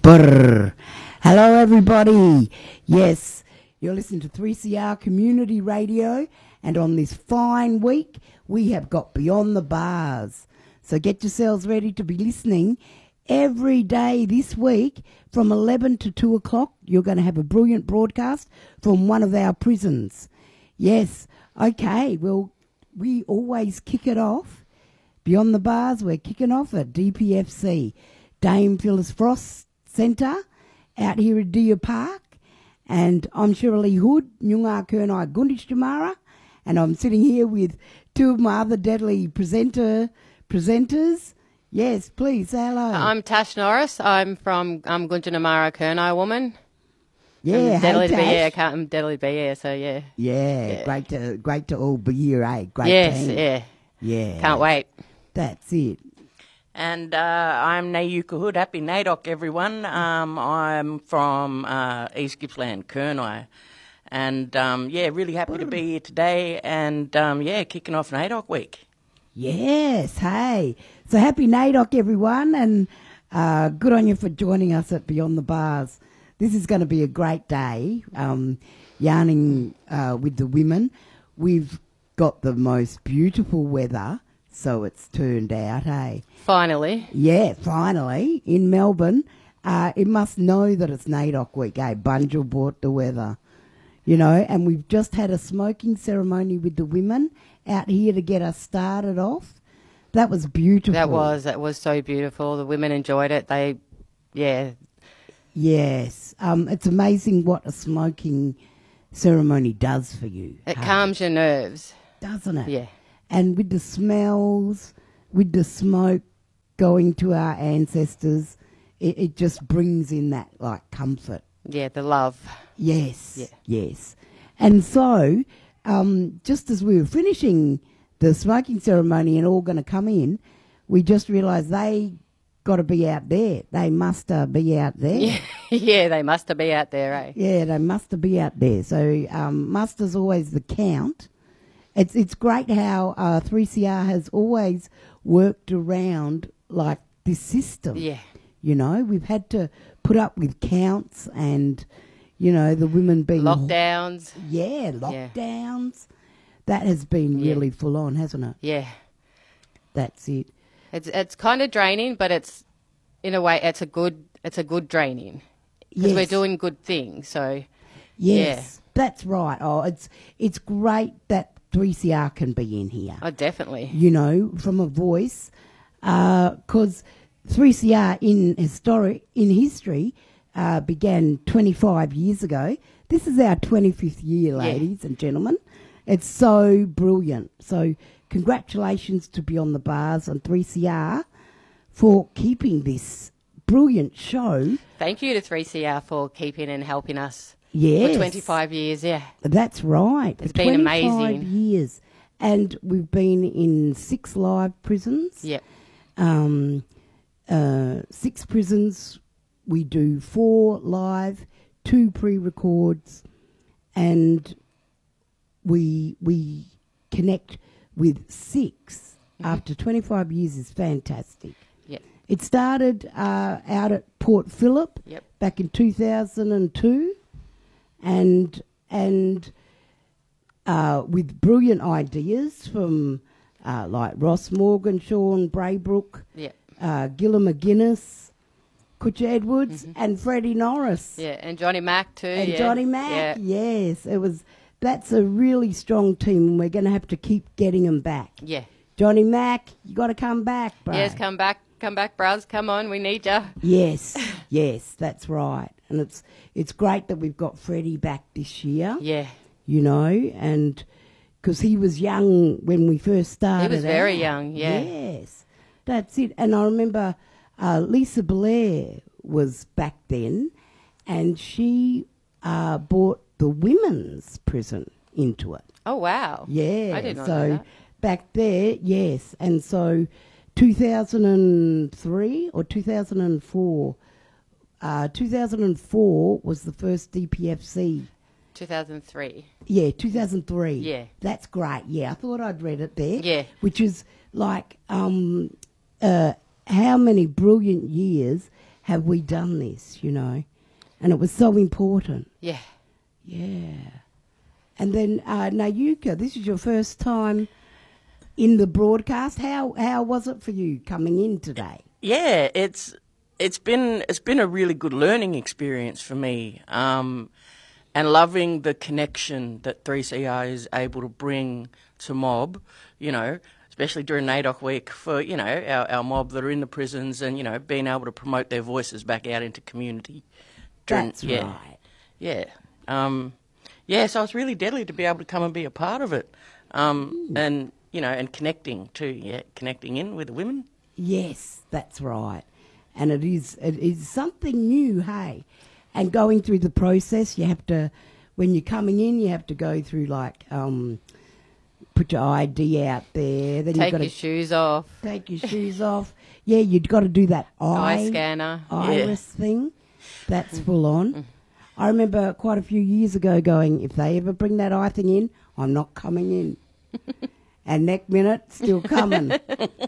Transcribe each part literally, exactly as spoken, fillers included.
Brr. Hello, everybody. Yes, you're listening to three C R Community Radio, and on this fine week, we have got Beyond the Bars. So get yourselves ready to be listening every day this week from eleven to two o'clock. You're going to have a brilliant broadcast from one of our prisons. Yes, okay, well, we always kick it off. Beyond the Bars, we're kicking off at D P F C, Dame Phyllis Frost Centre, out here at Deer Park. And I'm Shirley Hood, Nyunga Kernai Gundish Jamara, and I'm sitting here with two of my other deadly presenter presenters. Yes, please, say hello. I'm Tash Norris. I'm from um, Gunjanamara Kernai woman. Yeah, I'm deadly hey, to be here. I Tash. can't, I'm deadly to be here, so yeah. Yeah, Yeah. great to great to all be here, eh? Great yes, team. yeah. Yeah. Can't wait. That's it. And uh, I'm Nayuka Hood. Happy NAIDOC, everyone. Um, I'm from uh, East Gippsland, Kernai. And, um, yeah, really happy to be here today. And, um, yeah, kicking off NAIDOC week. Yes, hey. So happy NAIDOC, everyone, and uh, good on you for joining us at Beyond the Bars. This is going to be a great day, um, yarning uh, with the women. We've got the most beautiful weather, so it's turned out, hey. Finally. Yeah, finally, in Melbourne. Uh, it must know that it's NAIDOC week, eh? Bunjil brought the weather, you know, and we've just had a smoking ceremony with the women out here to get us started off. That was beautiful. That was, that was so beautiful. The women enjoyed it. They, yeah. Yes. Um, it's amazing what a smoking ceremony does for you. It hey? calms your nerves. Doesn't it? Yeah. And with the smells, with the smoke going to our ancestors, it, it just brings in that, like, comfort. Yeah, the love. Yes. Yeah. Yes. And so, um, just as we were finishing the smoking ceremony and all going to come in, we just realised they got to be out there. They must uh, be out there. Yeah. yeah, they must have been out there, eh? Yeah, they must have be out there. So um, muster's always the count. It's it's great how uh, three C R has always worked around like this system. Yeah. You know, we've had to put up with counts and, you know, the women being... Lockdowns. Yeah, lockdowns. That has been Yeah. really full on, hasn't it? Yeah. That's it. It's it's kind of draining, but it's, in a way, it's a good, it's a good draining. Because Yes. we're doing good things, so... Yes, that's right. Oh, it's it's great that three C R can be in here. Oh, definitely. You know, from a voice, because three C R in historic in history uh, began twenty-five years ago. This is our twenty-fifth year, ladies and gentlemen. It's so brilliant. So congratulations to Beyond the Bars and three C R for keeping this brilliant show. Thank you to three C R for keeping and helping us Yes. for twenty-five years, yeah. That's right. It's For been twenty-five amazing. years. And we've been in six live prisons. Yep. Um, uh, six prisons. We do four live, two pre-records, and we we connect with six after twenty-five years is fantastic. Yep. It started uh, out at Port Phillip Yep. back in two thousand two, and and uh, with brilliant ideas from uh, like Ross Morgan, Sean Braybrook, Yep. uh, Gilla McGuinness, Kutcha Edwards, and Freddie Norris, Yeah, and Johnny Mack too. and yeah. Johnny Mack. Yeah. Yes, it was. That's a really strong team, and we're going to have to keep getting them back. Yeah. Johnny Mack, you got to come back, bro. Yes, come back, come back, Bruz. Come on, we need you. Yes, yes, that's right. And it's it's great that we've got Freddie back this year, Yeah. you know, and because he was young when we first started. He was very out. young, yeah. Yes, that's it. And I remember uh, Lisa Blair was back then, and she uh, brought the women's prison into it. Oh, wow. Yeah, I did not so know that. back there, yes, and so two thousand three or two thousand four, uh, two thousand four was the first D P F C. two thousand three. Yeah, two thousand three. Yeah. That's great. Yeah, I thought I'd read it there. Yeah. Which is like um, uh, how many brilliant years have we done this, you know? And it was so important. Yeah. Yeah. And then, uh, Nayuka, this is your first time in the broadcast. How how was it for you coming in today? Yeah, it's it's been it's been a really good learning experience for me, um, and loving the connection that three C R is able to bring to mob, you know, especially during NAIDOC week for, you know, our, our mob that are in the prisons and, you know, being able to promote their voices back out into community. During, That's yeah, right. Yeah. Um, yeah, so it's really deadly to be able to come and be a part of it, um, and, you know, and connecting too, yeah, connecting in with the women. Yes, that's right. And it is it is something new, hey? And going through the process, you have to, when you're coming in, you have to go through like, um, put your I D out there. Then Take you've got your to shoes off. take your shoes off. Yeah, you've got to do that eye, Eye scanner. iris thing. That's full on. I remember quite a few years ago going, if they ever bring that eye thing in, I'm not coming in. And next minute, still coming.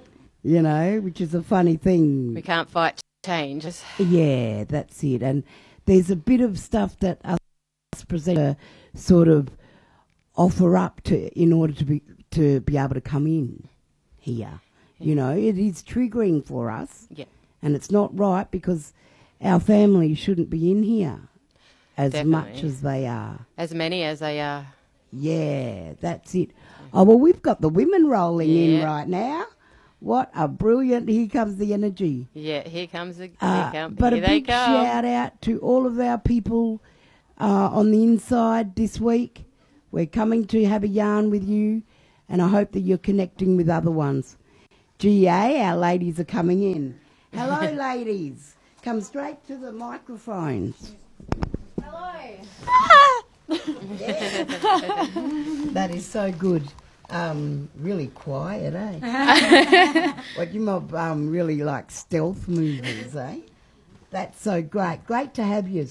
You know, which is a funny thing. We can't fight change. Yeah, that's it. And there's a bit of stuff that us presenters sort of offer up to in order to be to be able to come in here. You know, it is triggering for us. Yeah. And it's not right because our family shouldn't be in here as much Definitely. as they are. As many as they are. Yeah, that's it. Oh, well, we've got the women rolling in Yeah. right now. What a brilliant, here comes the energy. Yeah, here comes the. Here Uh, come, but here a they big come. shout out to all of our people uh, on the inside this week. We're coming to have a yarn with you, and I hope that you're connecting with other ones. G A, our ladies are coming in. Hello, ladies. Come straight to the microphones. That is so good. Um, really quiet, eh? What you mob um, really like stealth movies, eh? That's so great. Great to have you.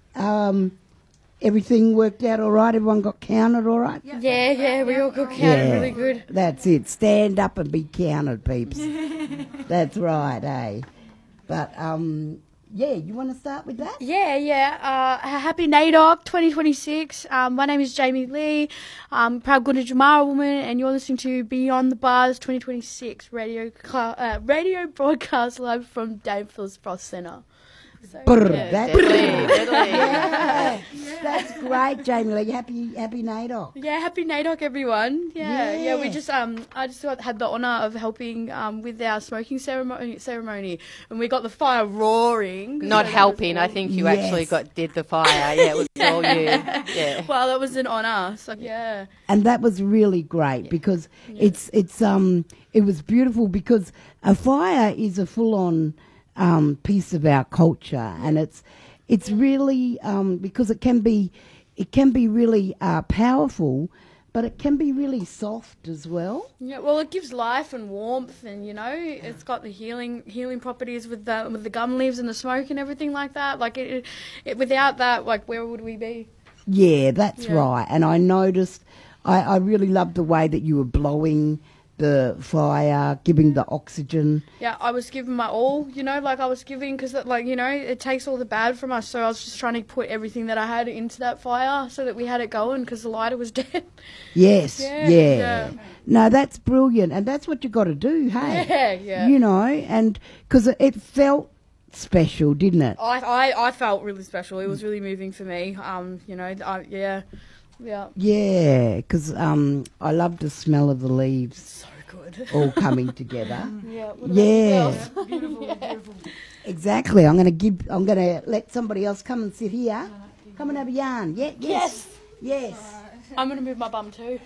Um, everything worked out all right? Everyone got counted all right? Yeah, yeah, we all got counted really good. That's it. Stand up and be counted, peeps. That's right, eh? But, um, yeah, you want to start with that? Yeah, yeah. Uh, happy NAIDOC twenty twenty-six. Um, my name is Jamie Lee. I'm a proud Gunditjmara woman, and you're listening to Beyond the Bars twenty twenty-six radio cl- uh, radio broadcast live from Danforth Frost Centre. So, Brr, yeah. that- Deadly, deadly. Yeah, that's great, Jamie Lee. Happy, happy NAIDOC. Yeah, happy NAIDOC, everyone. Yeah, yeah, Yeah. we just um, I just got, had the honour of helping um with our smoking ceremony ceremony, and we got the fire roaring. Not So that was helping. I awesome. think you Yes. actually got did the fire. Yeah, it was all you. Yeah. Well, that was an honour. So yeah. And that was really great because it's it's um it was beautiful because a fire is a full on um piece of our culture, and it's it's really um because it can be it can be really uh, powerful, but it can be really soft as well. Yeah, well, it gives life and warmth, and you know, it's got the healing healing properties with the with the gum leaves and the smoke and everything like that. Like it, it, it without that, like where would we be? Yeah, that's Yeah. right. And I noticed, I, I really loved the way that you were blowing the fire, giving the oxygen. Yeah, I was giving my all, you know, like I was giving because, like, you know, it takes all the bad from us. So I was just trying to put everything that I had into that fire so that we had it going because the lighter was dead. Yes, Yeah, yeah. yeah. No, that's brilliant. And that's what you got to do, hey? Yeah, yeah. You know, and because it, it felt special, didn't it? I, I, I felt really special. It was really moving for me. Um, you know, I, yeah, yeah. Yeah, because um, I love the smell of the leaves So good. all coming together. Yeah. Yeah. Beautiful, beautiful. Exactly. I'm going to give. I'm going to let somebody else come and sit here. Come and have a yarn. Yeah. Yes. Yes. I'm gonna move my bum too.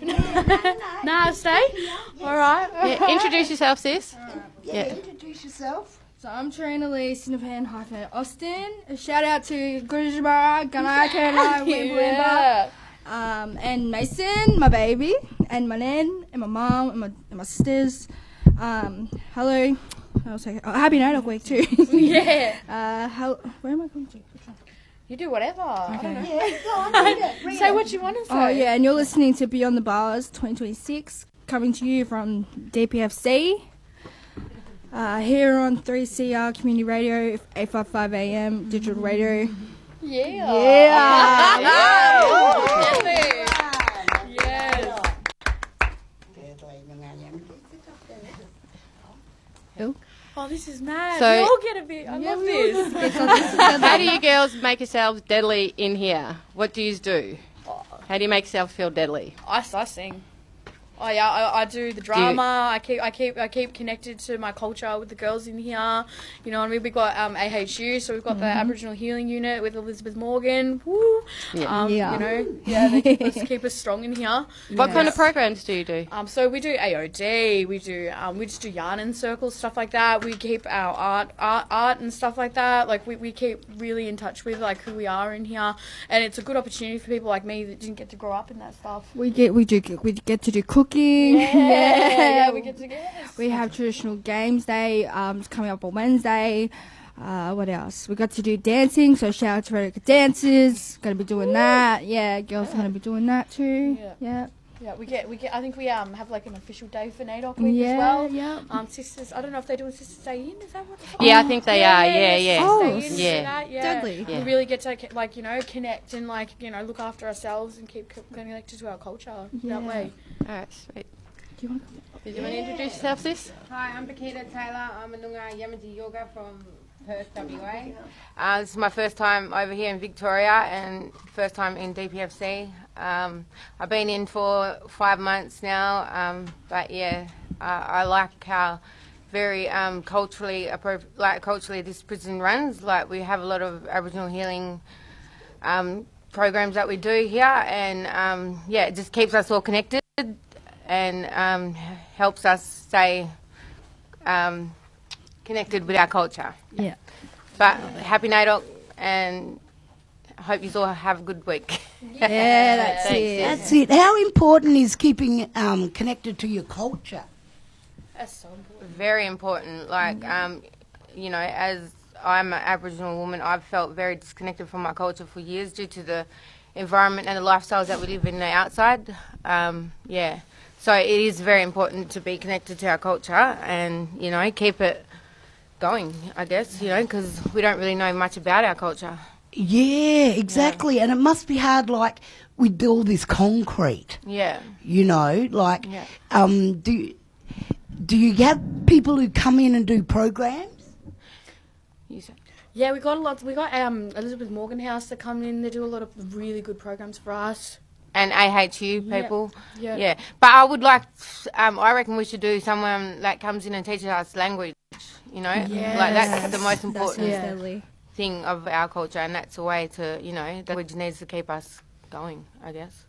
Nah, stay. All right. Yeah, introduce yourself, sis. Yeah. Yeah. Introduce yourself. So I'm Trina Lee, Sinapan hyphen Austin. A shout out to Gunditjmara, Gunai Kernai, Wimba, um, and Mason, my baby, and my nan, and my mom, and my, and my sisters. Um, hello. I'll say, oh, happy NAIDOC week too. Yeah. Uh, how, where am I going to? You do whatever. I don't know. Yeah. Go on. Read it. Read Say it. what you want to say. Oh yeah, and you're listening to Beyond the Bars twenty twenty-six, coming to you from D P F C. Uh, here on three C R Community Radio, eight fifty-five A M, digital radio. Yeah. Yeah. Yes. Oh, this is mad. So- we all get a bit. I love this. How do you girls make yourselves deadly in here? What do you do? How do you make yourself feel deadly? I, I sing. Oh yeah, I, I do the drama. I keep, I keep, I keep connected to my culture with the girls in here. You know what I mean? We've got um, A H U, so we've got the Aboriginal Healing Unit with Elizabeth Morgan. Woo! Yeah. Um, Yeah. You know, yeah, they keep us, keep us strong in here. What kind of programs do you do? Um, so we do A O D, we do, um, we just do yarn and circles, stuff like that. We keep our art, art, art and stuff like that. Like we, we keep really in touch with like who we are in here, and it's a good opportunity for people like me that didn't get to grow up in that stuff. We get we do we get to do cooking. Yeah, yeah, we get to get. We have traditional games day. Um, it's coming up on Wednesday. Uh, what else? We got to do dancing. So shout out to Redica Dancers. Gonna be doing that. Yeah, girls are gonna be doing that too. Yeah. Yeah. Yeah, we get, we get. I think we um have like an official day for NAIDOC week Yeah. as well. Yeah. Um, sisters. I don't know if they're doing Sisters Day In. Is that what? It's Yeah, I called? think they are. Yeah, yeah. Oh, Sisters Day In, yeah. do that, yeah. Deadly. Yeah. We really get to like you know connect and like you know look after ourselves and keep co- connected to our culture Yeah. that way. All right, sweet. Do you want Did you want to introduce yourself, sis? Hi, I'm Bakita Taylor. I'm a Noongar Yamaji Yoga from Perth, W A. Uh, this is my first time over here in Victoria and first time in D P F C. Um, I've been in for five months now, um, but yeah, uh, I like how very um, culturally appro- like culturally this prison runs. Like we have a lot of Aboriginal healing um, programs that we do here, and um, yeah, it just keeps us all connected and um, helps us stay um, connected with our culture. Yeah. But happy NAIDOC, and I hope you all have a good week. Yeah, that's Thanks, it. That's it. How important is keeping um, connected to your culture? That's so important. Very important. Like, um, you know, as I'm an Aboriginal woman, I've felt very disconnected from my culture for years due to the environment and the lifestyles that we live in the outside. Um, yeah. So it is very important to be connected to our culture and, you know, keep it going, I guess, you know, because we don't really know much about our culture. Yeah, exactly. And it must be hard, like, with all this concrete, Yeah. you know, like, Yeah. um, do, do you have people who come in and do programs? You say- Yeah, we got a lot. We got um Elizabeth Morgan House that come in. They do a lot of really good programs for us. And A H U people. Yeah. Yeah. But I would like, um, I reckon we should do someone that comes in and teaches us language, you know? Like that's the most important Yeah. Deadly. thing of our culture, and that's a way to, you know, the language needs to keep us going, I guess.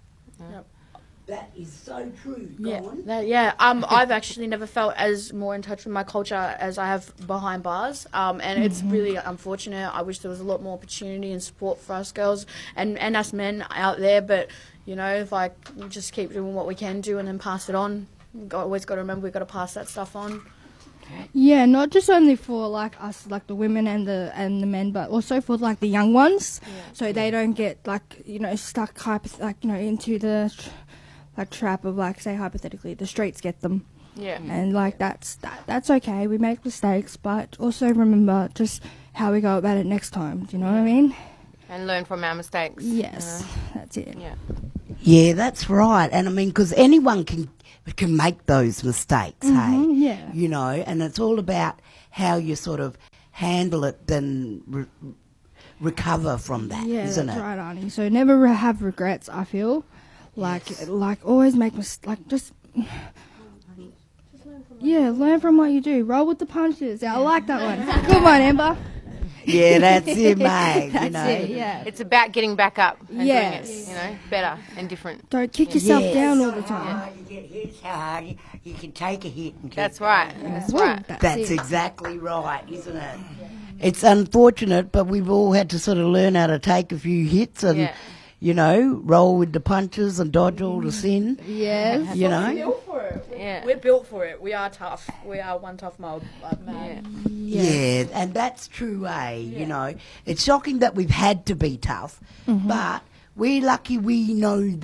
That is so true. Yeah, Go on. that, yeah. Um, I've actually never felt as more in touch with my culture as I have behind bars. Um, and it's really unfortunate. I wish there was a lot more opportunity and support for us girls and, and us men out there. But you know, like we just keep doing what we can do and then pass it on. We've got, always got to remember we've got to pass that stuff on. Yeah, not just only for like us, like the women and the and the men, but also for like the young ones, so they don't get like you know stuck hyper like you know into the tr- like trap of like say hypothetically the streets get them, Yeah. and like that's that that's okay. We make mistakes, but also remember just how we go about it next time. Do you know what I mean? And learn from our mistakes. you Yes, that's it. know? Yeah. Yeah, that's right. And I mean, because anyone can can make those mistakes, hey? yeah. You know, and it's all about how you sort of handle it, then re- recover from that, Yeah, isn't that's it? right, Arnie. So never re- have regrets. I feel like like always make mis- like just yeah, learn from what you do. Roll with the punches. Yeah, I like that one. Come on, Amber. Yeah, that's it, mate. That's you know. it. Yeah. It's about getting back up and Yes. doing it, you know, better and different. Don't kick yourself Yes. down all the time. Oh, you get hit so hard, you, you can take a hit and keep That's going. right. That's Woo, right. That's, That's it. exactly right, isn't it? It's unfortunate, but we've all had to sort of learn how to take a few hits and, Yeah. you know, roll with the punches and dodge all the sin. Yes. You know? built for it. Yeah. We're built for it. We are tough. We are one tough mob. Like, man. Yeah, and that's true, eh? You know, it's shocking that we've had to be tough, but we're lucky we know that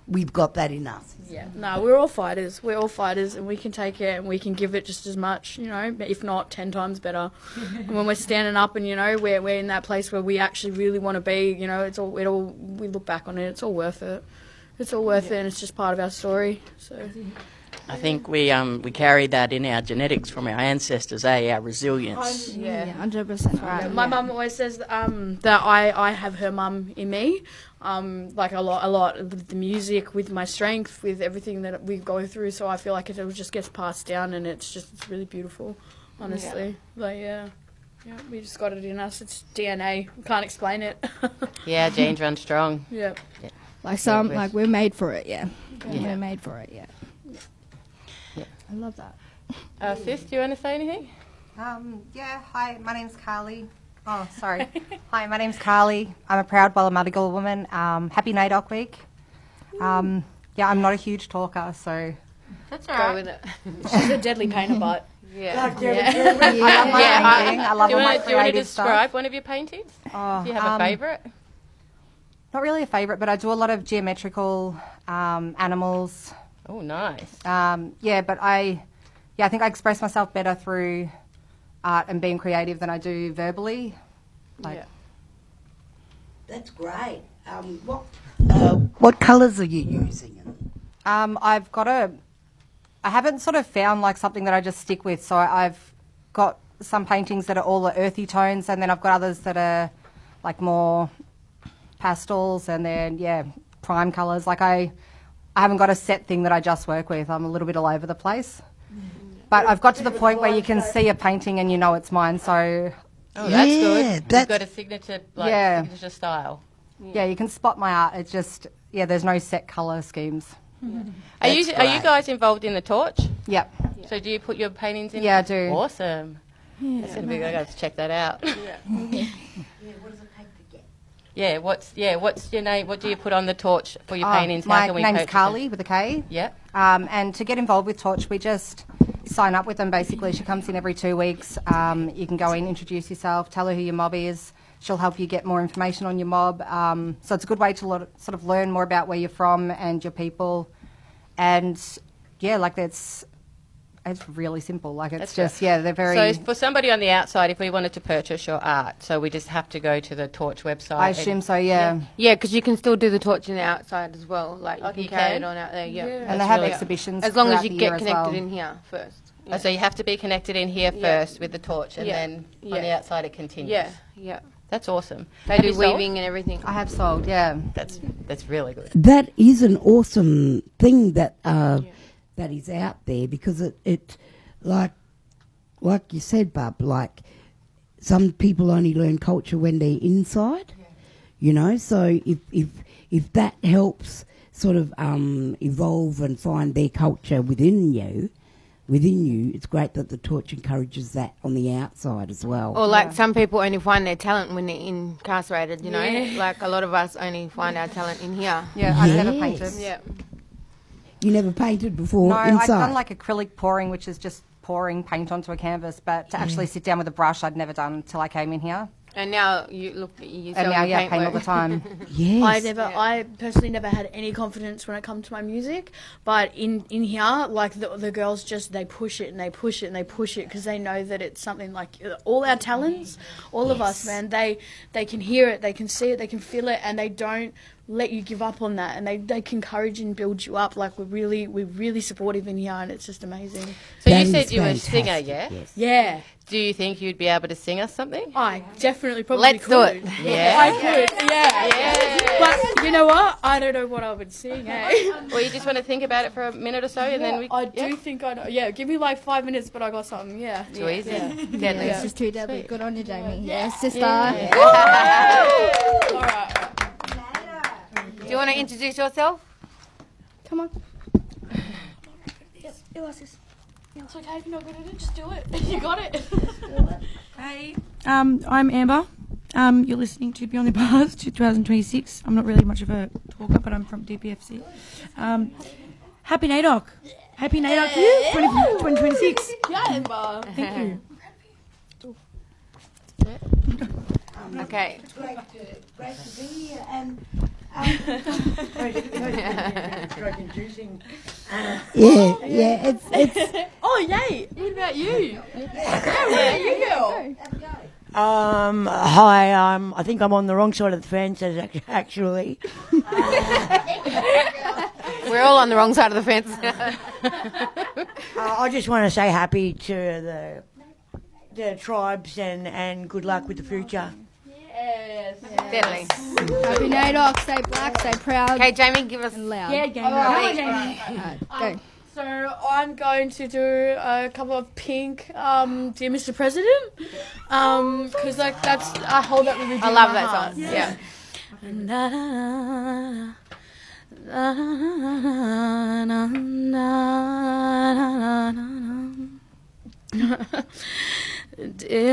we've got that in us. Yeah, no, we're all fighters. We're all fighters, and we can take it and we can give it just as much, you know, if not ten times better. And when we're standing up and, you know, we're, we're in that place where we actually really want to be, you know, it's all, it all, we look back on it, it's all worth it. It's all worth it, and it's just part of our story. So I think we um we carry that in our genetics from our ancestors, eh? Our resilience. Yeah, one hundred percent right. my mum always says um, that I, I have her mum in me, um, like a lot, a lot with the music, with my strength, with everything that we go through. So I feel like it, it just gets passed down, and it's just it's really beautiful, honestly. Yeah. Like yeah, yeah, we just got it in us. It's D N A. We can't explain it. Yeah, genes run strong. Yeah. Yeah. Like some, like we're made for it. Yeah, Yeah. we're made for it. Yeah. Yeah. I love that. Uh, sis, do you want to say anything? Um, yeah, hi, my name's Carly. Oh, sorry. Hi, my name's Carly. I'm a proud Wallumattagal woman. Um, happy NAIDOC week. Um, yeah, I'm not a huge talker, so... That's all Go right. with it. She's a deadly painter, but Yeah. I love my Yeah, painting. I love do you all my want to do you want to creative describe stuff. one of your paintings? Oh, Do you have um, a favourite? Not really a favourite, but I do a lot of geometrical um, animals. Oh, nice. Um, yeah, but I, yeah, I think I express myself better through art and being creative than I do verbally. Like, Yeah. That's great. Um, what uh, what colours are you using? Um, I've got a, I haven't sort of found like something that I just stick with. So I've got some paintings that are all the earthy tones, and then I've got others that are like more pastels, and then yeah, prime colours. Like I, I haven't got a set thing that I just work with. I'm a little bit all over the place. But I've got to the point where you can see a painting and you know it's mine. So Oh, that's Yeah, good. You've that's- got a signature, like, Yeah. signature style. yeah, you can spot my art. It's just yeah, there's no set colour schemes. Are you That's are you great. guys involved in the torch? Yep. So do you put your paintings in? Yeah, I do. Awesome. That's gonna be. I got to check that out. Yeah. What's yeah? What's your name? What do you put on the torch for your Oh, paintings? How my can we name's purchase Carly them? with a K. Yeah. Um, and to get involved with Torch, we just sign up with them basically. She comes in every two weeks. Um, you can go in, introduce yourself, tell her who your mob is. She'll help you get more information on your mob. Um, so it's a good way to lo- sort of learn more about where you're from and your people. And yeah, like that's, it's really simple. Like it's That's just, right. yeah, they're very, So for somebody on the outside, if we wanted to purchase your art, so we just have to go to the Torch website. I and- assume so, yeah. Yeah, because you can still do the torch in the outside as well. Like you Oh, can you carry can? it on out there. Yeah. And That's they have really- exhibitions As long as throughout you the get year as connected well. in here first. Oh, so you have to be connected in here Yeah. first with the torch, and Yeah. then on Yeah. the outside it continues. Yeah, yeah. That's awesome. They Have do you sold? weaving and everything. I have sold, yeah. That's that's really good. That is an awesome thing that uh, that is out there, because it, it like like you said, Bub, like some people only learn culture when they're inside, you know. So if if if that helps sort of um, evolve and find their culture within you, within you, it's great that the torch encourages that on the outside as well. Or like some people only find their talent when they're incarcerated, you know? Yeah. Like a lot of us only find our talent in here. Yeah, I've never Yes. painted. Yeah. You never painted before No, inside. I've done like acrylic pouring, which is just pouring paint onto a canvas, but to actually sit down with a brush, I'd never done until I came in here. And now you look, you And sell now, your yeah, paint paint all work. the time. Yes. I never, Yeah. I personally never had any confidence when it comes to my music. But in, in here, like the, the girls just, they push it and they push it and they push it because they know that it's something like uh, all our talents, all of us, man, they, they can hear it, they can see it, they can feel it, and they don't let you give up on that, and they, they can encourage and build you up. Like we're really, we're really supportive in here, and it's just amazing. So That you said is you were a singer, fantastic, yeah? yes. Yeah. Do you think you'd be able to sing us something? I definitely probably Let's do could. it. Yeah. I could, yeah. Yeah. But you know what? I don't know what I would sing, eh? Or you just want to think about it for a minute or so, and then we. I do yeah? think I know. Yeah, give me like five minutes, but I got something, yeah. Too easy. Yeah. Deadly. Yeah. It's just too deadly. Good on you, Jamie. Yes, sister. Yeah. All right. Do you want to introduce yourself? Come on. Yes, Elasis. It's okay if you're not good at it, just do it. You got it. Hey, um, I'm Amber. Um, you're listening to Beyond the Bars twenty twenty-six. I'm not really much of a talker, but I'm from D P F C. Um, happy NAIDOC. Happy NAIDOC to you, twenty twenty-six. Yeah, Emma. Thank you. Okay. It's great to, great to be here. And Yeah, yeah, it's it's Oh, yay! What about you? Yeah, where are you, girl? Um, hi, um, I think I'm on the wrong side of the fence, as ac- actually. We're all on the wrong side of the fence. Uh, I just want to say happy to the the tribes and, and good luck with the future. Yes. Deadly. Happy NAIDOC, stay black, stay proud Okay, Jamie, give us. and loud. Yeah, game. Alright. Alright, go. So I'm going to do a couple of pink, um, Dear Mister President, um, because like that's I hold that really dear I to love my that heart. song. Yeah. Na, na, na, na, na, na, na, na. Dear